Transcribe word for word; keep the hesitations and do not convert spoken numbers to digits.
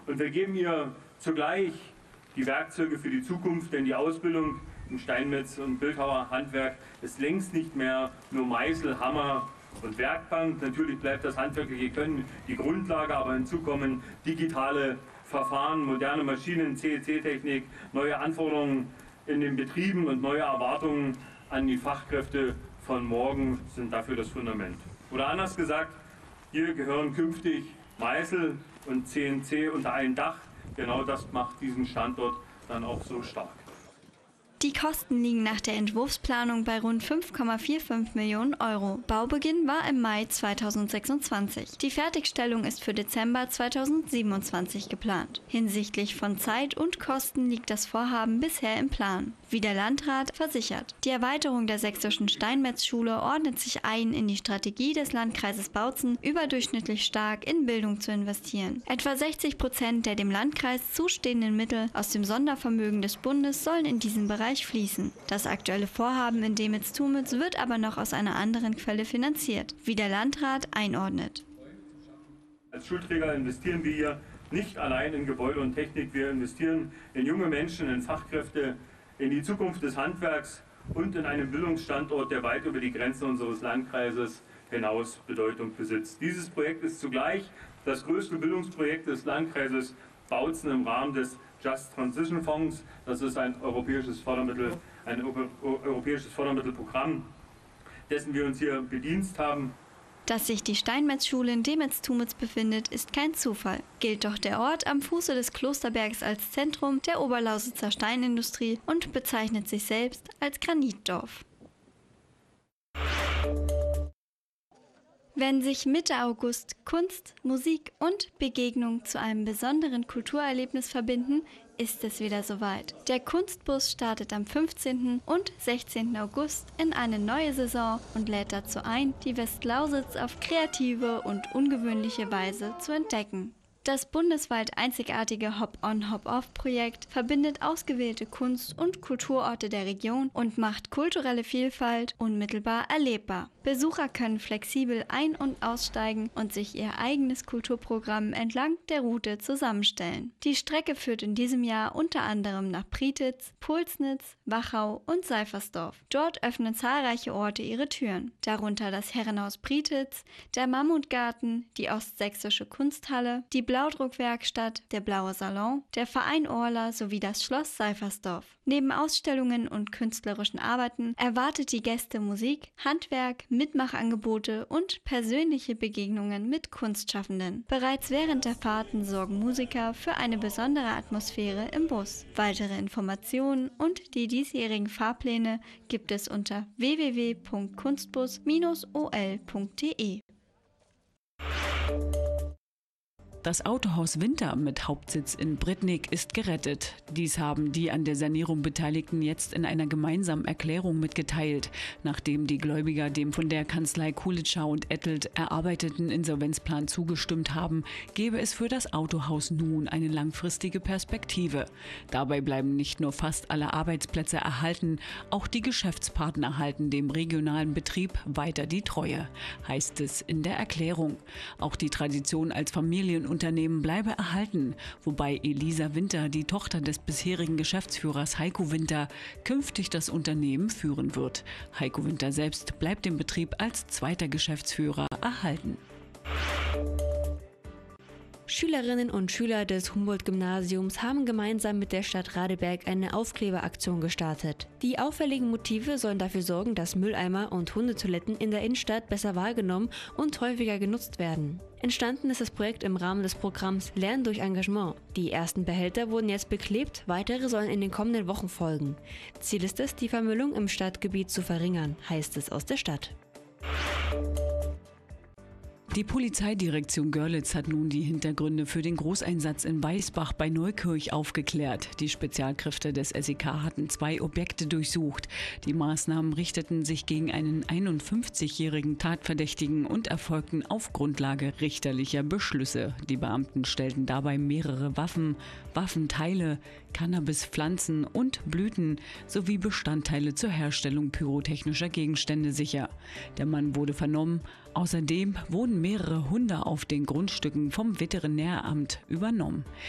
Und wir geben ihr zugleich die Werkzeuge für die Zukunft, denn die Ausbildung im Steinmetz- und Bildhauerhandwerk ist längst nicht mehr nur Meißel, Hammer und Werkbank. Natürlich bleibt das handwerkliche Können die Grundlage, aber hinzu kommen digitale Verfahren, moderne Maschinen, C N C-Technik, neue Anforderungen in den Betrieben und neue Erwartungen an die Fachkräfte von morgen sind dafür das Fundament. Oder anders gesagt, hier gehören künftig Meißel und C N C unter ein Dach. Genau das macht diesen Standort dann auch so stark. Die Kosten liegen nach der Entwurfsplanung bei rund fünf Komma fünfundvierzig Millionen Euro. Baubeginn war im Mai zweitausendsechsundzwanzig. Die Fertigstellung ist für Dezember zweitausendsiebenundzwanzig geplant. Hinsichtlich von Zeit und Kosten liegt das Vorhaben bisher im Plan. Wie der Landrat versichert. Die Erweiterung der sächsischen Steinmetzschule ordnet sich ein in die Strategie des Landkreises Bautzen, überdurchschnittlich stark in Bildung zu investieren. Etwa sechzig Prozent der dem Landkreis zustehenden Mittel aus dem Sondervermögen des Bundes sollen in diesen Bereich fließen. Das aktuelle Vorhaben in Dehmitz-Tumitz wird aber noch aus einer anderen Quelle finanziert, wie der Landrat einordnet. Als Schulträger investieren wir hier nicht allein in Gebäude und Technik, wir investieren in junge Menschen, in Fachkräfte, in die Zukunft des Handwerks und in einen Bildungsstandort, der weit über die Grenzen unseres Landkreises hinaus Bedeutung besitzt. Dieses Projekt ist zugleich das größte Bildungsprojekt des Landkreises Bautzen im Rahmen des Just Transition Fonds. Das ist ein europäisches Fördermittel, ein europäisches Fördermittelprogramm, dessen wir uns hier bedient haben. Dass sich die Steinmetzschule in Dehmitz-Tumitz befindet, ist kein Zufall. Gilt doch der Ort am Fuße des Klosterbergs als Zentrum der Oberlausitzer Steinindustrie und bezeichnet sich selbst als Granitdorf. Wenn sich Mitte August Kunst, Musik und Begegnung zu einem besonderen Kulturerlebnis verbinden, ist es wieder soweit. Der Kunstbus startet am fünfzehnten und sechzehnten August in eine neue Saison und lädt dazu ein, die Westlausitz auf kreative und ungewöhnliche Weise zu entdecken. Das bundesweit einzigartige Hop-on-Hop-off-Projekt verbindet ausgewählte Kunst- und Kulturorte der Region und macht kulturelle Vielfalt unmittelbar erlebbar. Besucher können flexibel ein- und aussteigen und sich ihr eigenes Kulturprogramm entlang der Route zusammenstellen. Die Strecke führt in diesem Jahr unter anderem nach Prietitz, Pulsnitz, Wachau und Seifersdorf. Dort öffnen zahlreiche Orte ihre Türen, darunter das Herrenhaus Prietitz, der Mammutgarten, die Ostsächsische Kunsthalle, die Blaudruckwerkstatt, der Blaue Salon, der Verein Orla sowie das Schloss Seifersdorf. Neben Ausstellungen und künstlerischen Arbeiten erwartet die Gäste Musik, Handwerk, Mitmachangebote und persönliche Begegnungen mit Kunstschaffenden. Bereits während der Fahrten sorgen Musiker für eine besondere Atmosphäre im Bus. Weitere Informationen und die diesjährigen Fahrpläne gibt es unter w w w punkt kunstbus Bindestrich o l punkt d e. Das Autohaus Winter mit Hauptsitz in Britnigg ist gerettet. Dies haben die an der Sanierung Beteiligten jetzt in einer gemeinsamen Erklärung mitgeteilt, nachdem die Gläubiger dem von der Kanzlei Kulitschau und Ettelt erarbeiteten Insolvenzplan zugestimmt haben, gebe es für das Autohaus nun eine langfristige Perspektive. Dabei bleiben nicht nur fast alle Arbeitsplätze erhalten, auch die Geschäftspartner halten dem regionalen Betrieb weiter die Treue, heißt es in der Erklärung. Auch die Tradition als Familien Unternehmen bleibe erhalten, wobei Elisa Winter, die Tochter des bisherigen Geschäftsführers Heiko Winter, künftig das Unternehmen führen wird. Heiko Winter selbst bleibt dem Betrieb als zweiter Geschäftsführer erhalten. Schülerinnen und Schüler des Humboldt-Gymnasiums haben gemeinsam mit der Stadt Radeberg eine Aufkleberaktion gestartet. Die auffälligen Motive sollen dafür sorgen, dass Mülleimer und Hundetoiletten in der Innenstadt besser wahrgenommen und häufiger genutzt werden. Entstanden ist das Projekt im Rahmen des Programms Lernen durch Engagement. Die ersten Behälter wurden jetzt beklebt, weitere sollen in den kommenden Wochen folgen. Ziel ist es, die Vermüllung im Stadtgebiet zu verringern, heißt es aus der Stadt. Die Polizeidirektion Görlitz hat nun die Hintergründe für den Großeinsatz in Weißbach bei Neukirch aufgeklärt. Die Spezialkräfte des S E K hatten zwei Objekte durchsucht. Die Maßnahmen richteten sich gegen einen einundfünfzigjährigen Tatverdächtigen und erfolgten auf Grundlage richterlicher Beschlüsse. Die Beamten stellten dabei mehrere Waffen, Waffenteile, Cannabispflanzen und Blüten sowie Bestandteile zur Herstellung pyrotechnischer Gegenstände sicher. Der Mann wurde vernommen. Außerdem wurden mehrere Hunde auf den Grundstücken vom Veterinäramt übernommen.